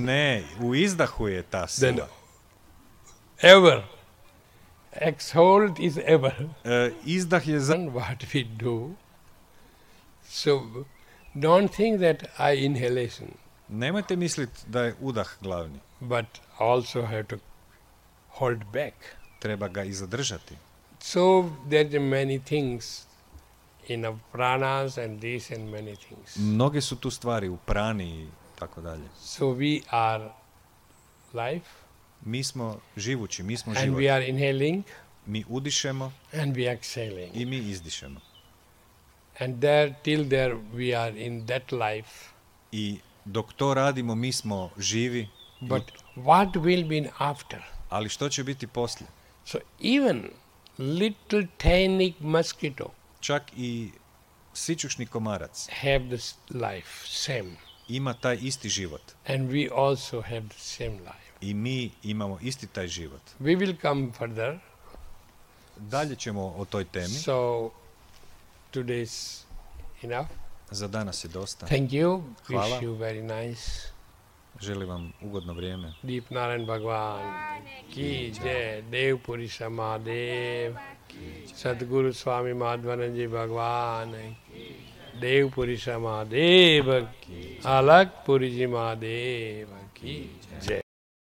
Ne, u izdahu je ta Then sila. ever. Exhaled is ever. Izdah je za... And what we do. So don't think that I inhalation, Nemojte misliti da je udah glavni. but also have to hold back. Treba ga i zadržati. So there are many things in our pranas and this and many things. Mnoge su tu stvari u prani i tako dalje. So we are life Mi smo živući, mi smo and život. we are inhaling Mi udišemo and we are exhaling. i mi izdišemo. And there till there we are in that life. I dok to radimo, mi smo živi, But what will be after? ali što će biti poslije? So even little tiny mosquito Čak i sićušni komarac have this life, same. ima taj isti život. And we also have the same life. I mi imamo isti taj život. We will come further. Dalje ćemo o toj temi. So today's enough. Za danas je dosta. Thank you. Hvala. Wish you very nice. Želim vam ugodno vrijeme. Deep Narayan Bhagwan ki jai, Dev Puri Samadev, Sadguru Swami Madhvananji Bhagwan, Dev Puri Samadev, Alak Puri Ji Mahadev ki jai.